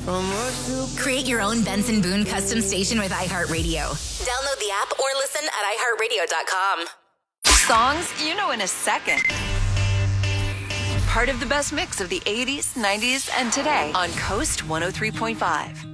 Create your own Benson Boone custom station with iHeartRadio. Download the app or listen at iHeartRadio.com. Songs you know in a second. Part of the best mix of the 80s, 90s, and today on Coast 103.5.